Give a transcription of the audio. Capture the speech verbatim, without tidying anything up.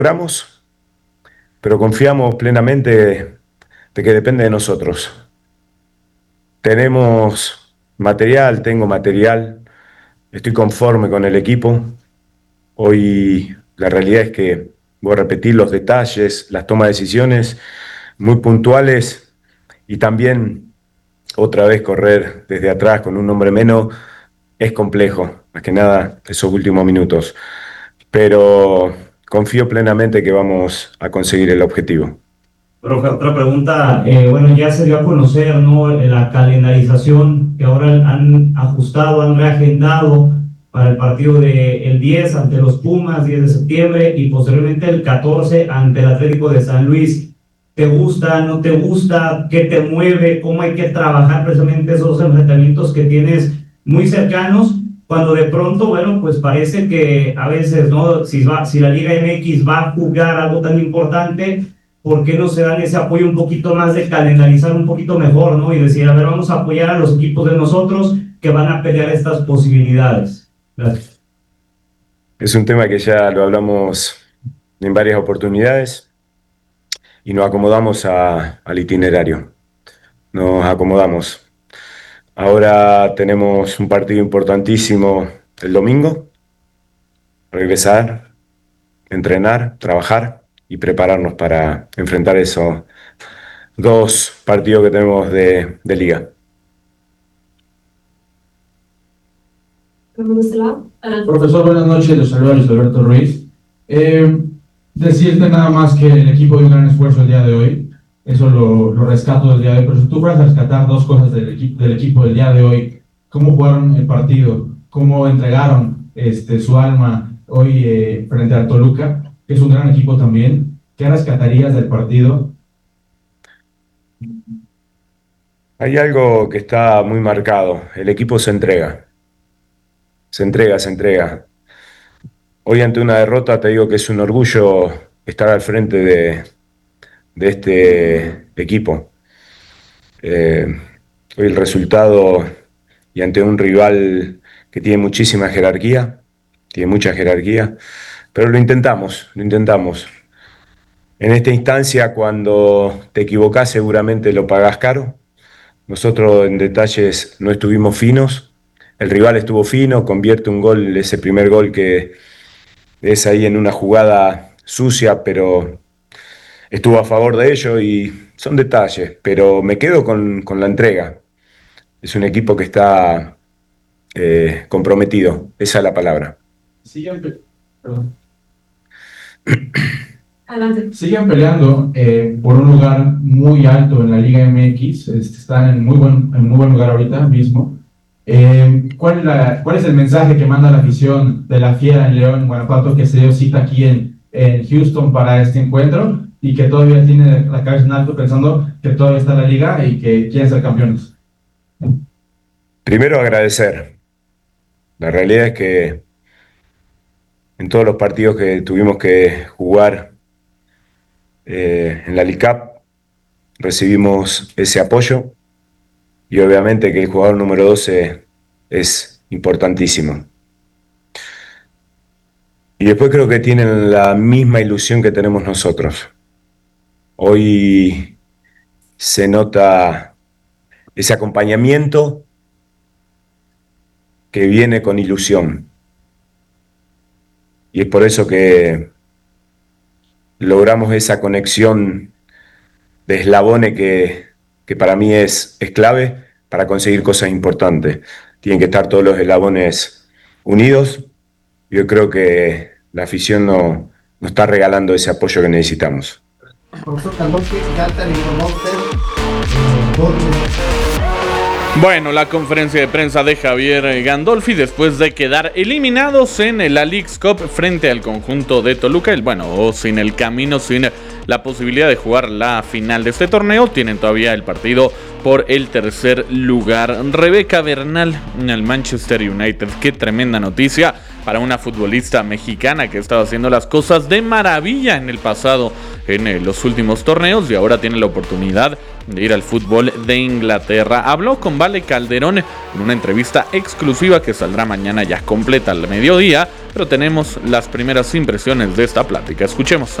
Logramos, pero confiamos plenamente de que depende de nosotros. Tenemos material, tengo material, estoy conforme con el equipo. Hoy la realidad es que voy a repetir los detalles, las tomas de decisiones muy puntuales y también otra vez correr desde atrás con un hombre menos es complejo, más que nada esos últimos minutos. Pero confío plenamente que vamos a conseguir el objetivo. Profe, otra pregunta, eh, bueno, ya se dio a conocer, ¿no?, la calendarización que ahora han ajustado, han reagendado para el partido del diez ante los Pumas, diez de septiembre, y posteriormente el catorce ante el Atlético de San Luis. ¿Te gusta, no te gusta? ¿Qué te mueve? ¿Cómo hay que trabajar precisamente esos enfrentamientos que tienes muy cercanos? Cuando de pronto, bueno, pues parece que a veces, ¿no?, si, va, si la Liga M X va a jugar algo tan importante, ¿por qué no se dan ese apoyo un poquito más de calendarizar un poquito mejor, ¿no? Y decir, a ver, vamos a apoyar a los equipos de nosotros que van a pelear estas posibilidades. Gracias. Es un tema que ya lo hablamos en varias oportunidades y nos acomodamos a, al itinerario. Nos acomodamos. Ahora tenemos un partido importantísimo el domingo. Regresar, entrenar, trabajar y prepararnos para enfrentar esos dos partidos que tenemos de, de liga. Profesor, buenas noches, los saluda Luis Alberto Ruiz. Eh, decirte nada más que el equipo dio un gran esfuerzo el día de hoy, eso lo, lo rescato del día de hoy, pero si tú fueras a rescatar dos cosas del, equi del equipo del día de hoy, cómo jugaron el partido, cómo entregaron este, su alma hoy eh, frente a Toluca, que es un gran equipo también, ¿qué rescatarías del partido? Hay algo que está muy marcado, el equipo se entrega. Se entrega, se entrega. Hoy ante una derrota te digo que es un orgullo estar al frente de, de este equipo. Eh, hoy el resultado y ante un rival que tiene muchísima jerarquía, tiene mucha jerarquía, pero lo intentamos, lo intentamos. En esta instancia, cuando te equivocás, seguramente lo pagás caro. Nosotros en detalles no estuvimos finos. El rival estuvo fino, convierte un gol, ese primer gol que es ahí en una jugada sucia, pero estuvo a favor de ello y son detalles, pero me quedo con, con la entrega. Es un equipo que está eh, comprometido, esa es la palabra. Siguen, pe Perdón. Siguen peleando eh, por un lugar muy alto en la Liga M X, este, están en muy buen, en muy buen lugar ahorita mismo. Eh, ¿cuál, es la, ¿Cuál es el mensaje que manda la afición de la Fiera en León, Guanajuato, que se dio cita aquí en, en Houston para este encuentro y que todavía tiene la cabeza en alto pensando que todavía está en la liga y que quieren ser campeones? Primero agradecer. La realidad es que en todos los partidos que tuvimos que jugar eh, en la L I C A P recibimos ese apoyo. Y obviamente que el jugador número doce es importantísimo. Y después creo que tienen la misma ilusión que tenemos nosotros. Hoy se nota ese acompañamiento que viene con ilusión. Y es por eso que logramos esa conexión de eslabones que, que para mí es, es clave para conseguir cosas importantes. Tienen que estar todos los eslabones unidos. Yo creo que la afición no, nos está regalando ese apoyo que necesitamos. Bueno, la conferencia de prensa de Javier Gandolfi después de quedar eliminados en la Leagues Cup frente al conjunto de Toluca. El, bueno, o sin el camino, sin la posibilidad de jugar la final de este torneo. Tienen todavía el partido por el tercer lugar. Rebeca Bernal al Manchester United. Qué tremenda noticia. para una futbolista mexicana que ha estado haciendo las cosas de maravilla en el pasado en eh, los últimos torneos y ahora tiene la oportunidad de ir al fútbol de Inglaterra. Habló con Vale Calderón en una entrevista exclusiva que saldrá mañana ya completa al mediodía, pero tenemos las primeras impresiones de esta plática. Escuchemos.